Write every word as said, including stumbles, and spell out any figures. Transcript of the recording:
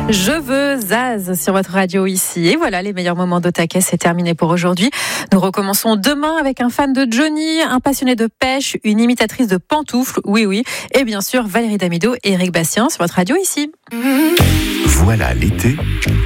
Je veux Zaz sur votre radio ici. Et voilà, les meilleurs moments d'Otaquet, c'est terminé pour aujourd'hui. Nous recommençons demain avec un fan de Johnny, un passionné de pêche, une imitatrice de pantoufles, oui oui, et bien sûr Valérie Damido et Eric Bastien sur votre radio ici. Voilà l'été